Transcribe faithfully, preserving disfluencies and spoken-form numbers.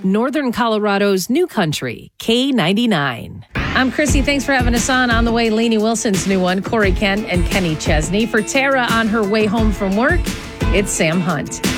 Northern Colorado's new country, K ninety-nine. I'm Chrissy. Thanks for having us on. On the way, Lainey Wilson's new one, Corey Kent and Kenny Chesney. For Tara on her way home from work, it's Sam Hunt.